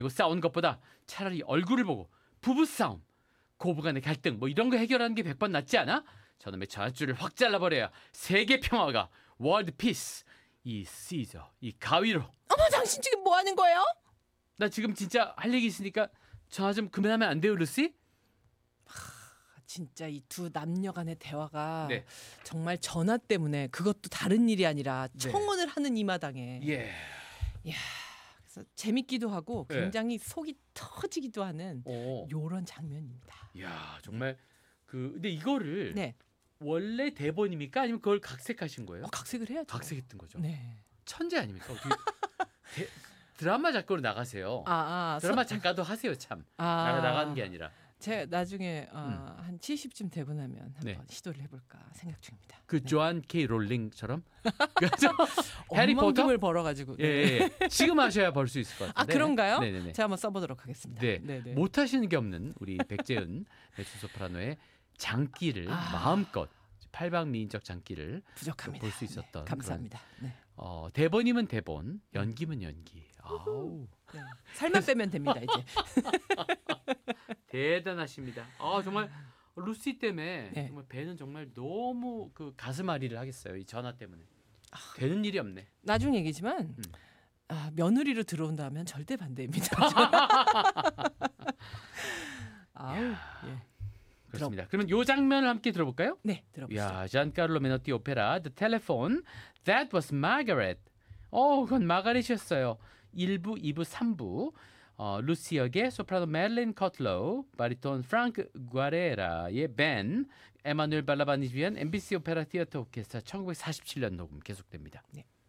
그리고 싸운 것보다 차라리 얼굴을 보고 부부싸움, 고부간의 갈등 뭐 이런 거 해결하는 게 100번 낫지 않아? 저놈의 전화줄을 확 잘라버려야 세계 평화가 월드 피스. 이 시저, 이 가위로. 어머, 당신 지금 뭐 하는 거예요? 나 지금 진짜 할 얘기 있으니까 전화 좀 그만하면 안 돼요, 루시? 진짜 이 두 남녀 간의 대화가 네. 정말 전화 때문에 그것도 다른 일이 아니라 네. 청혼을 하는 이 마당에 예. 그래서 재밌기도 하고 네. 굉장히 속이 터지기도 하는 오. 요런 장면입니다. 야, 정말 근데 이거를 네. 원래 대본입니까? 아니면 그걸 각색하신 거예요? 각색을 해야죠. 각색했던 거죠. 네. 천재 아닙니까? 어떻게 드라마 작가로 나가세요. 드라마 작가도 하세요, 참. 나가는 게 아니라. 제가 나중에 한 70쯤 되고 나면 한번 네. 시도를 해볼까 생각 중입니다. 그 조안 K 롤링처럼 그죠? 해리포터 엉망금을 벌어가지고. 예. 지금 하셔야 벌 수 있을 것 같은데. 그런가요? 네네네. 제가 한번 써보도록 하겠습니다. 네. 못 하시는 게 없는 우리 백재은 메추소프라노의 장기를 마음껏 팔방미인적 장기를 부족합니다. 볼 수 있었던. 감사합니다. 네. 대본이면 대본, 연기면 연기. 아우. 네. 살만 빼면 됩니다 이제. 대단하십니다. 정말 루시 때문에 네. 정말 배는 정말 너무 그 가슴앓이를 하겠어요. 이 전화 때문에. 되는 일이 없네. 나중 얘기지만 며느리로 들어온다면 절대 반대입니다. 아우. 예. 그렇습니다. 그러면 이 장면을 함께 들어볼까요? 네, 들어보시죠. 야, 잔카를로 메노티 오페라 The Telephone That was Margaret. 그건 마가렛이었어요. 1부, 2부, 3부. 루시 역의 소프라노 메릴린 커틀로우, 바리톤 프랑크 과레라의 벤, 에마누엘 발라바니 위한 MBC 오페라 티어터 오케스트라 1947년 녹음 계속됩니다. 네.